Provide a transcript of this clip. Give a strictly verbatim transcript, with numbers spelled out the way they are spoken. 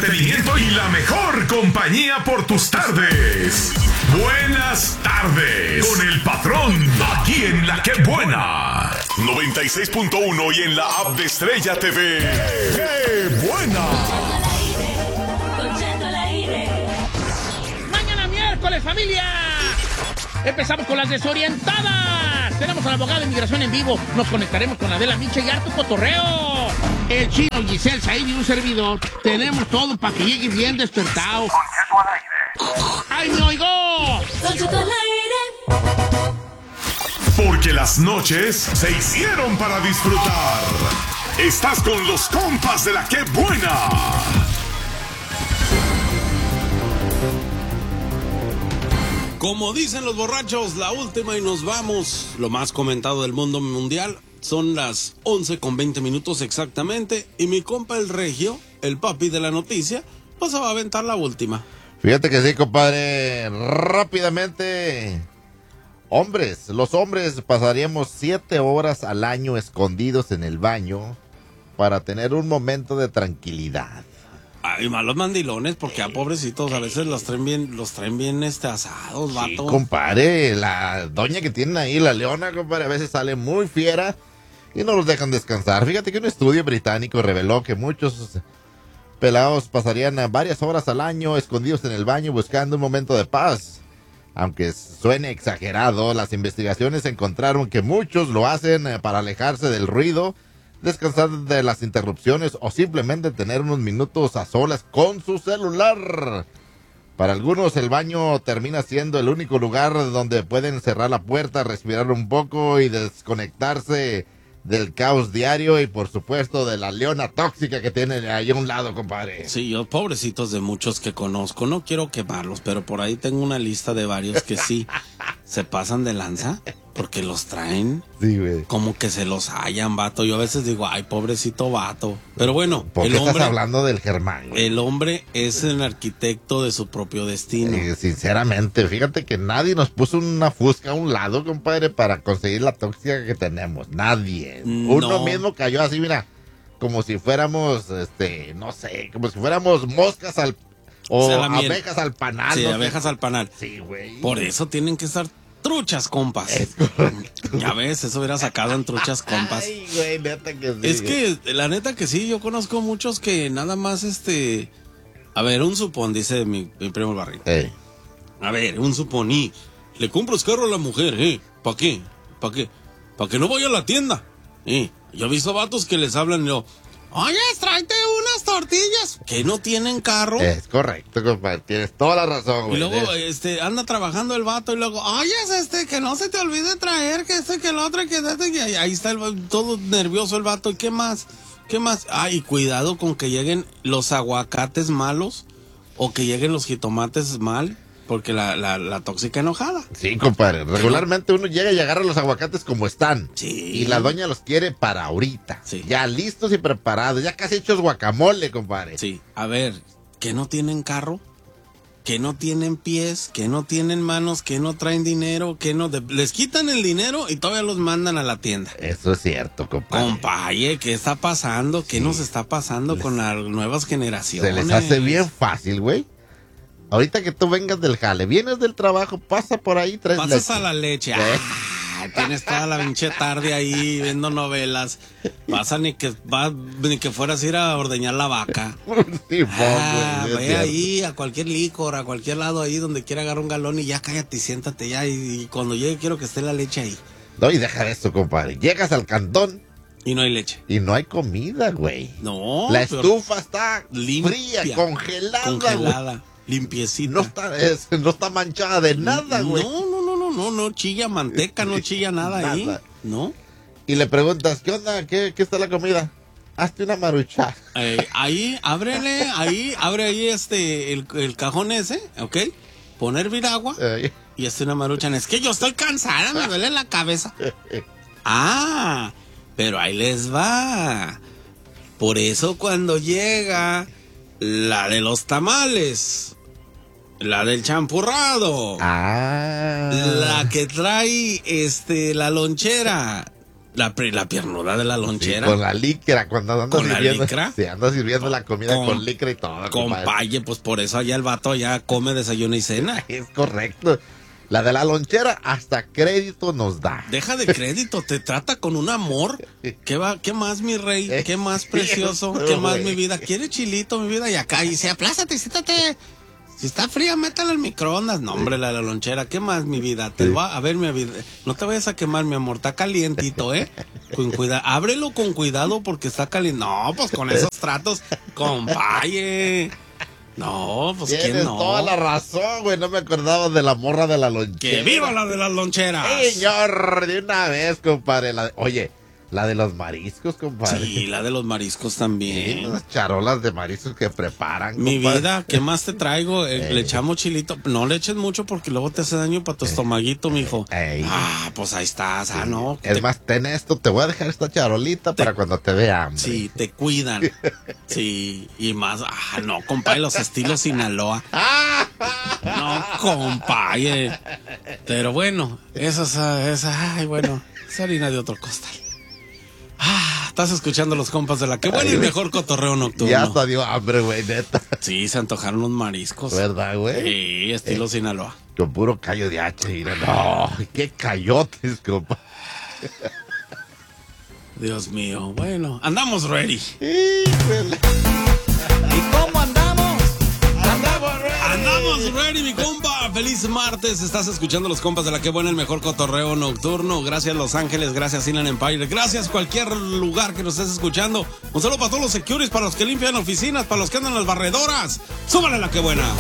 entretenimiento y la mejor compañía por tus tardes. Buenas tardes con el patrón, aquí en La Que Buena. noventa y seis punto uno y en la app de Estrella T V. ¡Qué buena! Mañana miércoles, familia. Empezamos con las desorientadas. Tenemos al abogado de inmigración en vivo. Nos conectaremos con Adela Micha y harto cotorreo. El chino, Giselle, Said y un servidor. Tenemos todo para que llegue bien despertado. ¡Ay, me oigo! Porque las noches se hicieron para disfrutar. Estás con los compas de La Que Buena. Como dicen los borrachos, la última y nos vamos. Lo más comentado del mundo mundial. Son las once con veinte minutos exactamente. Y mi compa el Regio, el papi de la noticia, pues se va a aventar la última. Fíjate que sí, compadre. Rápidamente. Hombres, los hombres pasaríamos siete horas al año escondidos en el baño para tener un momento de tranquilidad. Ay, malos mandilones, porque a pobrecitos a veces los traen bien, los traen bien este asados, vato. Sí, compadre, la doña que tienen ahí, la leona, compadre, a veces sale muy fiera y no los dejan descansar. Fíjate que un estudio británico reveló que muchos pelados pasarían varias horas al año escondidos en el baño buscando un momento de paz. Aunque suene exagerado, las investigaciones encontraron que muchos lo hacen para alejarse del ruido, descansar de las interrupciones o simplemente tener unos minutos a solas con su celular. Para algunos el baño termina siendo el único lugar donde pueden cerrar la puerta, respirar un poco y desconectarse del caos diario y por supuesto de la leona tóxica que tienen ahí a un lado, compadre. Sí, yo pobrecitos de muchos que conozco, no quiero quemarlos, pero por ahí tengo una lista de varios que sí se pasan de lanza porque los traen sí, güey, como que se los hallan, vato. Yo a veces digo, ay, pobrecito vato. Pero bueno, ¿por qué el hombre, estás hablando del Germán, güey? El hombre es el arquitecto de su propio destino. Eh, sinceramente, fíjate que nadie nos puso una fusca a un lado, compadre, para conseguir la tóxica que tenemos. Nadie. No. Uno mismo cayó así, mira, como si fuéramos, este, no sé, como si fuéramos moscas al... O, O sea, abejas al panal. Sí, no sé. abejas al panal. Sí, güey. Por eso tienen que estar truchas, compas. Es correcto. Ya ves, eso hubiera sacado en truchas, compas. Ay, güey, neta que sí. Es que, la neta que sí, yo conozco muchos que nada más, este... A ver, un supón, dice mi, mi primo el Barril. Hey. A ver, un suponí. Le compras carro a la mujer, ¿eh? ¿Para qué? ¿Para qué? Para que no vaya a la tienda. ¿Eh? Yo he visto vatos que les hablan y yo... Oye, tráete unas tortillas. Que no tienen carro. Es correcto, compadre. Tienes toda la razón, güey. Y luego, este, anda trabajando el vato y luego, oye, este, que no se te olvide traer, que este, que el otro, que este, que ahí está el, todo nervioso el vato. ¿Y qué más? ¿Qué más? Ay, cuidado con que lleguen los aguacates malos o que lleguen los jitomates mal, porque la, la, la tóxica enojada. Sí, compadre. Regularmente uno llega y agarra los aguacates como están. Sí. Y la doña los quiere para ahorita. Sí. Ya listos y preparados. Ya casi hechos guacamole, compadre. Sí. A ver, que no tienen carro, que no tienen pies, que no tienen manos, que no traen dinero, que no... De, les quitan el dinero y todavía los mandan a la tienda. Eso es cierto, compadre. Compaye, ¿qué está pasando? ¿Qué Sí. nos está pasando Les, con las nuevas generaciones? Se les hace bien fácil, güey. Ahorita que tú vengas del jale, vienes del trabajo, pasa por ahí, traes Pasas leche. a la leche. ¿Eh? Ah, tienes toda la pinche tarde ahí viendo novelas. Pasa ni que va, ni que fueras a ir a ordeñar la vaca. Sí, Ah, güey, es ve cierto. ahí a cualquier licor, a cualquier lado ahí donde quiera agarrar un galón y ya cállate y siéntate ya. Y, y cuando llegue quiero que esté la leche ahí. No, y deja eso, compadre. Llegas al cantón Y no hay leche. y no hay comida, güey. No. La pero estufa está limpia, fría, congelada, Congelada, güey. limpiecita. No está, es- no está manchada de nada, güey. No, no, no, no, no, no chilla manteca, no chilla nada, ahí. Nada. ¿No? Y le preguntas, ¿qué onda? ¿Qué, qué está la comida? Hazte una marucha. Eh, ahí, ábrele, ahí, abre ahí este, el, el cajón ese, ¿ok? Poner hervir agua Ay. y este una maruchan. Es que yo estoy cansada, me duele la cabeza. Ah, pero ahí les va. Por eso cuando llega la de los tamales, la del champurrado, Ah. la que trae este la lonchera, La, la piernuda de la lonchera. Sí, con la licra, cuando andas ¿Con la sirviendo. licra? Sí, andas sirviendo la comida con, Con- licra y todo. Compaye, pues por eso allá el vato ya come, desayuno y cena. Es correcto. La de la lonchera hasta crédito nos da. Deja de crédito, te trata con un amor. ¿Qué va? ¿Qué más, mi rey? ¿Qué más precioso? ¿Qué más, mi vida? ¿Quiere chilito, mi vida? Y acá dice, aplázate, siéntate. Si está fría, métala al microondas. No, hombre, la de la lonchera. ¿Qué más, mi vida? Te va a ver, mi vida. No te vayas a quemar, mi amor. Está calientito, ¿eh? Con cuidado. Ábrelo con cuidado porque está caliente. No, pues con esos tratos, compaye. No, pues Tienes ¿quién no? toda la razón, güey. No me acordaba de la morra de la lonchera. ¡Que viva la de las loncheras! Señor, de una vez, compadre. La de- Oye, la de los mariscos, compadre. Sí, la de los mariscos Sí, también. unas charolas de mariscos que preparan, Mi compadre. vida, ¿qué más te traigo? Eh, Ey. Le echamos chilito. No le eches mucho porque luego te hace daño para tu estomaguito, mijo. Ey. Ah, pues ahí estás. Ah, no. Es te- más, ten esto, te voy a dejar esta charolita para cuando te vea hambre. Sí, te cuidan. Sí, y más. Ah, no, compadre, los estilos Sinaloa. No, compadre. Pero bueno, esa es, esa, ay, bueno, es harina de otro costal. Ah, estás escuchando los compas de la que bueno, el mejor cotorreo nocturno. Ya hasta dio hambre, güey, neta. Sí, se antojaron los mariscos. ¿Verdad, güey? Sí, estilo Sinaloa. Con puro callo de hacha. Mira, no, qué cayotes, compa. Dios mío, bueno, andamos ready. Híjole. ¿Y cómo andamos? Andamos ready. Andamos ready, mi compa. Feliz martes. Estás escuchando los compas de la que buena, el mejor cotorreo nocturno. Gracias Los Ángeles, gracias Inland Empire, gracias cualquier lugar que nos estés escuchando. Un saludo para todos los securities, para los que limpian oficinas, para los que andan en las barredoras. Súbale la que buena.